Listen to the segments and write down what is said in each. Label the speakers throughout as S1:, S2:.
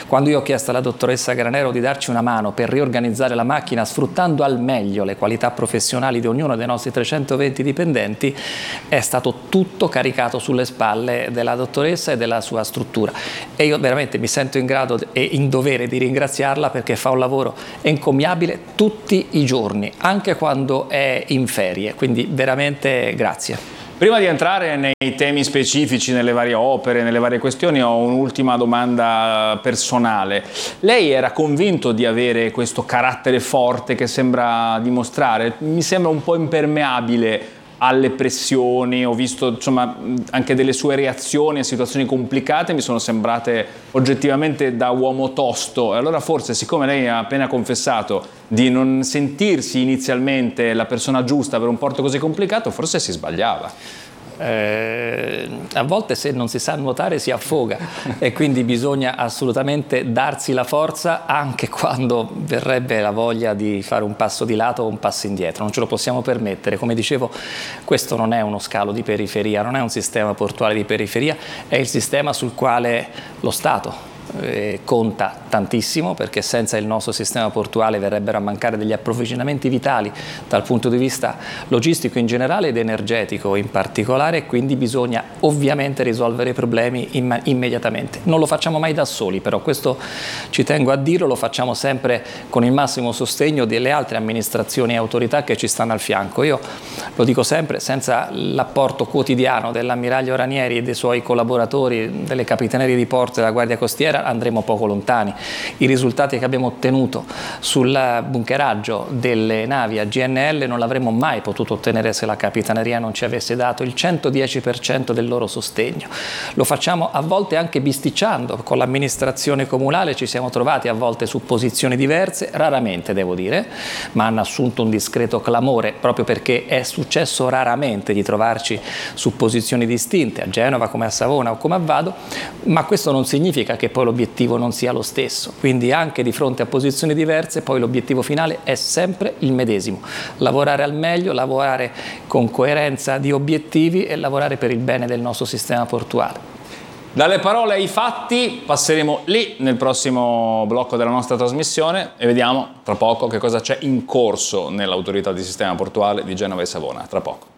S1: Quando io ho chiesto alla dottoressa Granero di darci una mano per riorganizzare la macchina sfruttando al meglio le qualità professionali di ognuno dei nostri 320 dipendenti, è stato tutto caricato sulle spalle della dottoressa e della sua struttura, e io veramente mi sento in grado e in dovere di ringraziarla, perché fa un lavoro encomiabile tutti i giorni, anche quando è in ferie, quindi veramente grazie.
S2: Prima di entrare nei temi specifici, nelle varie opere, nelle varie questioni, ho un'ultima domanda personale. Lei era convinto di avere questo carattere forte che sembra dimostrare? Mi sembra un po' impermeabile alle pressioni, ho visto insomma anche delle sue reazioni a situazioni complicate, mi sono sembrate oggettivamente da uomo tosto, e allora forse, siccome lei ha appena confessato di non sentirsi inizialmente la persona giusta per un porto così complicato, forse si sbagliava.
S1: A volte se non si sa nuotare si affoga e quindi bisogna assolutamente darsi la forza anche quando verrebbe la voglia di fare un passo di lato o un passo indietro, non ce lo possiamo permettere. Come dicevo, questo non è uno scalo di periferia, non è un sistema portuale di periferia, è il sistema sul quale lo Stato conta tantissimo, perché senza il nostro sistema portuale verrebbero a mancare degli approvvigionamenti vitali dal punto di vista logistico in generale ed energetico in particolare, e quindi bisogna ovviamente risolvere i problemi immediatamente. Non lo facciamo mai da soli, però questo ci tengo a dirlo, lo facciamo sempre con il massimo sostegno delle altre amministrazioni e autorità che ci stanno al fianco. Io lo dico sempre, senza l'apporto quotidiano dell'ammiraglio Ranieri e dei suoi collaboratori, delle capitanerie di porto e della Guardia Costiera, andremo poco lontani. I risultati che abbiamo ottenuto sul bunkeraggio delle navi a GNL non l'avremmo mai potuto ottenere se la Capitaneria non ci avesse dato il 110% del loro sostegno. Lo facciamo a volte anche bisticciando con l'amministrazione comunale, ci siamo trovati a volte su posizioni diverse, raramente devo dire, ma hanno assunto un discreto clamore proprio perché è successo raramente di trovarci su posizioni distinte a Genova come a Savona o come a Vado, ma questo non significa che poi l'obiettivo non sia lo stesso, quindi anche di fronte a posizioni diverse poi l'obiettivo finale è sempre il medesimo: lavorare al meglio, lavorare con coerenza di obiettivi e lavorare per il bene del nostro sistema portuale.
S2: Dalle parole ai fatti passeremo lì nel prossimo blocco della nostra trasmissione e vediamo tra poco che cosa c'è in corso nell'autorità di sistema portuale di Genova e Savona. Tra poco.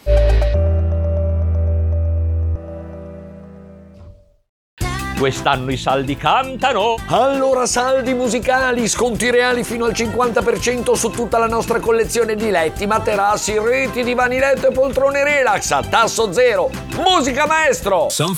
S3: Quest'anno i saldi cantano.
S4: Allora saldi musicali, sconti reali fino al 50% su tutta la nostra collezione di letti, materassi, reti, divani letto e poltrone relax a tasso zero. Musica maestro!